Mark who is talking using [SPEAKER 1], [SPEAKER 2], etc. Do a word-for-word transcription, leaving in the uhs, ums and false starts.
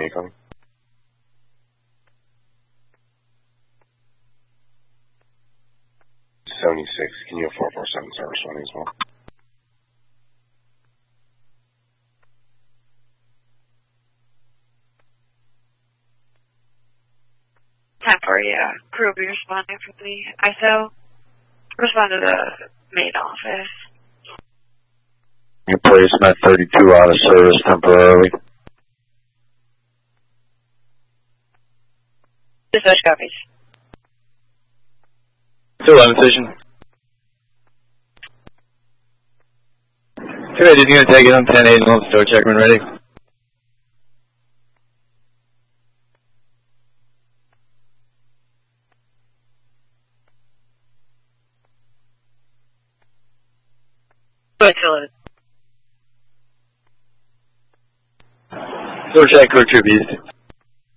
[SPEAKER 1] twenty-eight coming. seventy-six, can you have four four seven service running as well?
[SPEAKER 2] ten forty, yeah. Crew will be responding from the I S O. Respond to the main office.
[SPEAKER 3] You placement thirty-two out of service temporarily.
[SPEAKER 2] Dispatch copies.
[SPEAKER 4] two eleven station. two eighty is going to take it on ten eight and we'll have store check when ready. Store check, crew troop east.